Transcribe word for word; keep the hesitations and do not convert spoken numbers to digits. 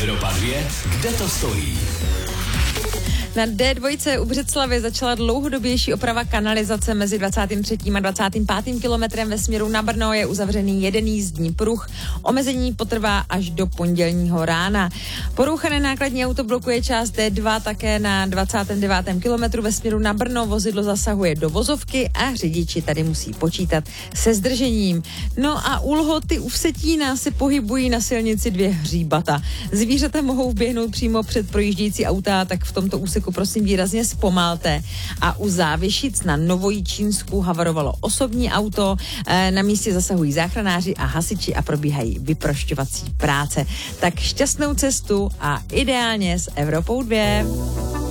Evropa dva, kde to stojí? Na D dva u Břeclavi začala dlouhodobější oprava kanalizace mezi dvacátým třetím a dvacátým pátým kilometrem ve směru na Brno. Je uzavřený jeden jízdní pruh. Omezení potrvá až do pondělního rána. Porouchané nákladní auto blokuje část D dva také na dvacátém devátém kilometru ve směru na Brno. Vozidlo zasahuje do vozovky a řidiči tady musí počítat se zdržením. No a u Lhoty u Vsetína se pohybují na silnici dvě hříbata. Zvířata mohou vběhnout přímo před projíždějící auta, tak v tomto úseku prosím výrazně zpomalte. A u Závěšic na Novojičínsku havarovalo osobní auto, na místě zasahují záchranáři a hasiči a probíhají vyprošťovací práce. Tak šťastnou cestu a ideálně s Evropou dva.